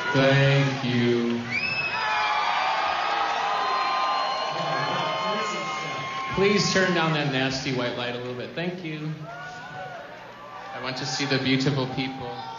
Thank you. Please turn down that nasty white light a little bit. Thank you. I want to see the beautiful people.